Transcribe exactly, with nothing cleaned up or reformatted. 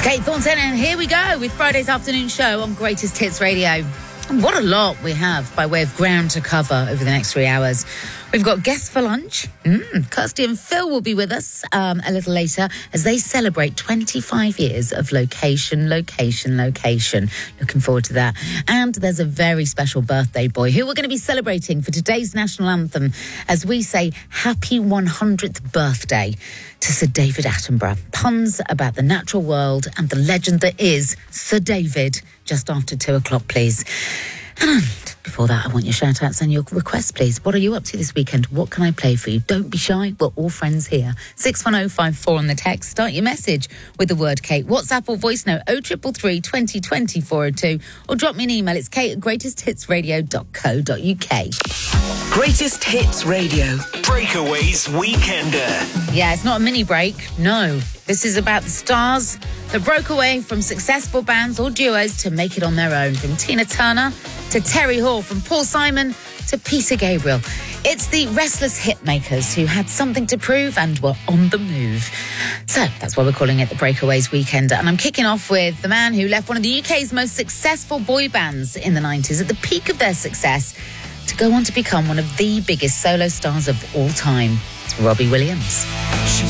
Kate Thornton, and here we go with Friday's afternoon show on Greatest Hits Radio. What a lot we have by way of ground to cover over the next three hours. We've got guests for lunch. Mm, Kirsty and Phil will be with us um, a little later as they celebrate twenty-five years of location, location, location. Looking forward to that. And there's a very special birthday boy who we're going to be celebrating for today's national anthem as we say happy one hundredth birthday to Sir David Attenborough. Puns about the natural world and the legend that is Sir David just after two o'clock, please. And before that, I want your shout-outs and your requests, please. What are you up to this weekend? What can I play for you? Don't be shy. We're all friends here. six one oh five four on the text. Start your message with the word Kate. WhatsApp or voice note oh three three three, twenty twenty, four oh two. Or drop me an email. It's kate at greatest hits radio dot co dot uk. Greatest Hits Radio. Breakaways Weekender. Yeah, it's not a mini break. No. This is about the stars that broke away from successful bands or duos to make it on their own. From Tina Turner to Terry Hall, from Paul Simon to Peter Gabriel. It's the restless hitmakers who had something to prove and were on the move. So that's why we're calling it the Breakaways Weekender. And I'm kicking off with the man who left one of the U K's most successful boy bands in the nineties at the peak of their success to go on to become one of the biggest solo stars of all time. It's Robbie Williams.